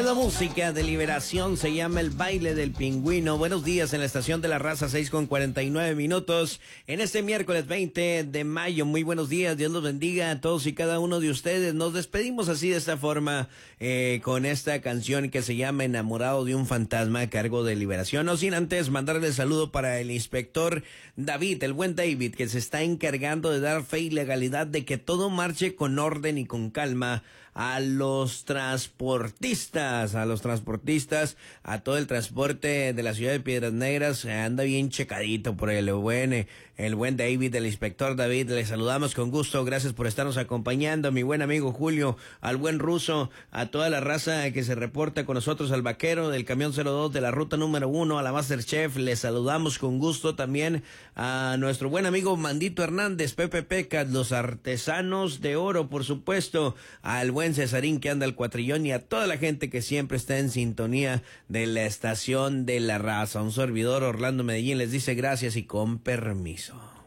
Es la música de liberación, se llama El Baile del Pingüino. Buenos días en la estación de la raza, 6:49. En este miércoles 20 de mayo, muy buenos días, Dios los bendiga a todos y cada uno de ustedes. Nos despedimos así de esta forma, con esta canción que se llama Enamorado de un fantasma, a cargo de Liberación. No sin antes mandarle saludo para el inspector David, el buen David, que se está encargando de dar fe y legalidad de que todo marche con orden y con calma a los transportistas, a todo el transporte de la ciudad de Piedras Negras. Anda bien checadito por el buen David, el inspector David. Le saludamos con gusto, gracias por estarnos acompañando, a mi buen amigo Julio, al buen Ruso, a toda la raza que se reporta con nosotros, al vaquero del camión 02 de la ruta número 1, a la Masterchef. Le saludamos con gusto también a nuestro buen amigo Mandito Hernández, Pepe Pecas, los artesanos de oro, por supuesto, al buen Cesarín que anda al cuatrillón y a toda la gente que siempre está en sintonía de la estación de la raza. Un servidor, Orlando Medellín, les dice gracias y con permiso.